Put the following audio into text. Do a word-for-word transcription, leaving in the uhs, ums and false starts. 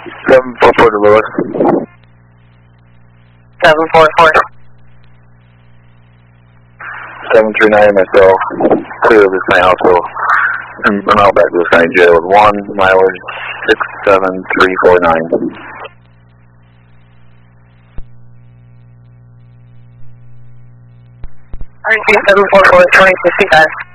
seven four four to Lewis. seven four four. seven three nine myself. Clear of this night also. And run out back to this night jail with one mileage six seven three four nine. R C seven four four twenty fifty-five.